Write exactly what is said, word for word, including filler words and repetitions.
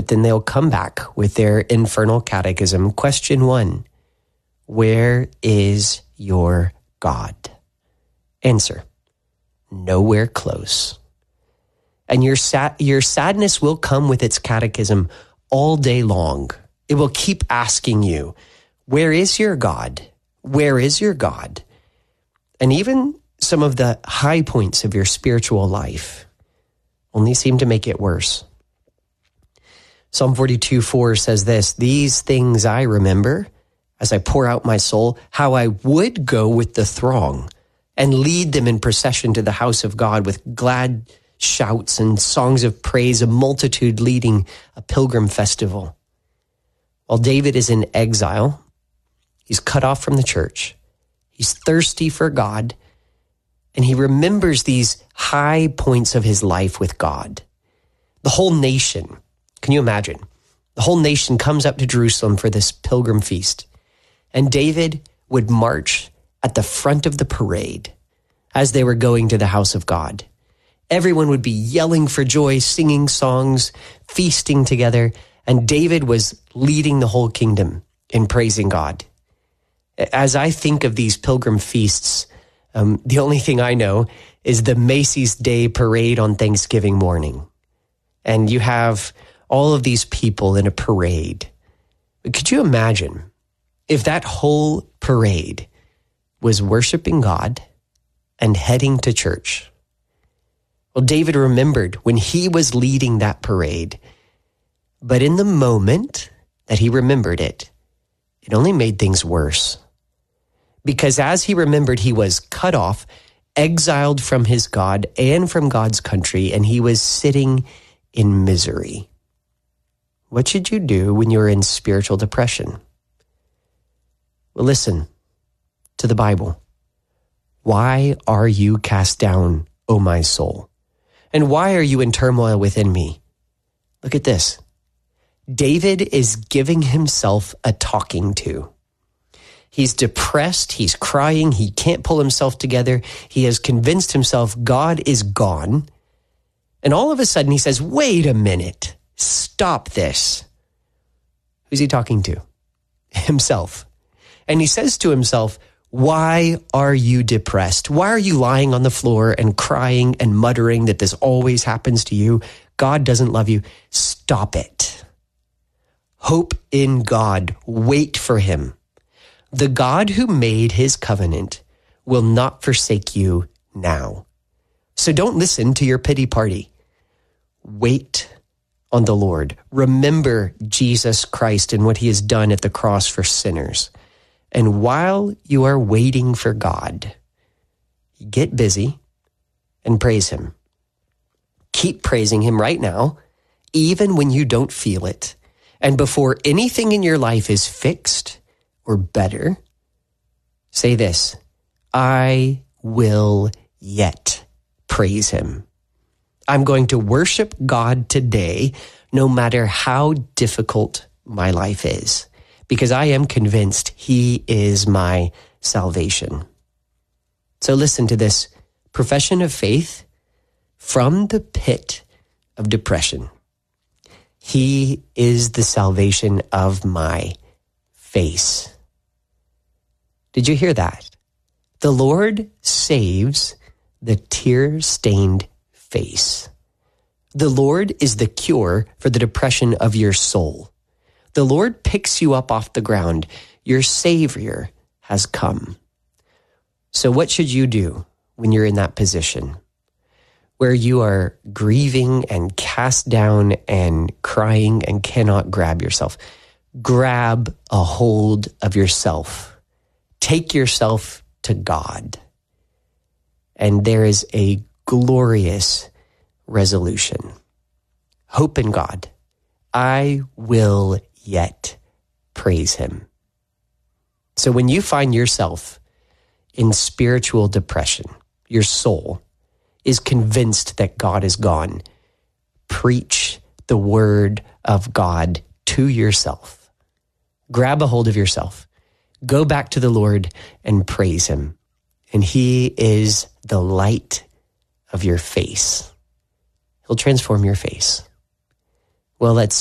But then they'll come back with their infernal catechism. Question one, where is your God? Answer, nowhere close. And your sa- your sadness will come with its catechism all day long. It will keep asking you, where is your God? Where is your God? And even some of the high points of your spiritual life only seem to make it worse. Psalm forty-two four says this, these things I remember as I pour out my soul, how I would go with the throng and lead them in procession to the house of God with glad shouts and songs of praise, a multitude leading a pilgrim festival. While David is in exile, he's cut off from the church. He's thirsty for God, and he remembers these high points of his life with God. The whole nation, can you imagine? The whole nation comes up to Jerusalem for this pilgrim feast, and David would march at the front of the parade as they were going to the house of God. Everyone would be yelling for joy, singing songs, feasting together, and David was leading the whole kingdom in praising God. As I think of these pilgrim feasts, um, the only thing I know is the Macy's Day Parade on Thanksgiving morning. And you have all of these people in a parade. Could you imagine if that whole parade was worshiping God and heading to church? Well, David remembered when he was leading that parade, but in the moment that he remembered it, it only made things worse. Because as he remembered, he was cut off, exiled from his God and from God's country, and he was sitting in misery. What should you do when you're in spiritual depression? Well, listen to the Bible. Why are you cast down, O my soul? And why are you in turmoil within me? Look at this. David is giving himself a talking to. He's depressed. He's crying. He can't pull himself together. He has convinced himself God is gone. And all of a sudden he says, wait a minute. Stop this. Who's he talking to? Himself. And he says to himself, why are you depressed? Why are you lying on the floor and crying and muttering that this always happens to you? God doesn't love you. Stop it. Hope in God. Wait for him. The God who made his covenant will not forsake you now. So don't listen to your pity party. Wait on the Lord. Remember Jesus Christ and what he has done at the cross for sinners. And while you are waiting for God, get busy and praise him. Keep praising him right now, even when you don't feel it. And before anything in your life is fixed or better, say this, I will yet praise him. I'm going to worship God today, no matter how difficult my life is, because I am convinced he is my salvation. So listen to this profession of faith from the pit of depression. He is the salvation of my face. Did you hear that? The Lord saves the tear-stained face. The Lord is the cure for the depression of your soul. The Lord picks you up off the ground. Your Savior has come. So what should you do when you're in that position where you are grieving and cast down and crying and cannot grab yourself? Grab a hold of yourself. Take yourself to God. And there is a glorious resolution. Hope in God. I will yet praise him. So when you find yourself in spiritual depression, your soul is convinced that God is gone, preach the word of God to yourself. Grab a hold of yourself. Go back to the Lord and praise him. And he is the light of your face. He'll transform your face. Well, let's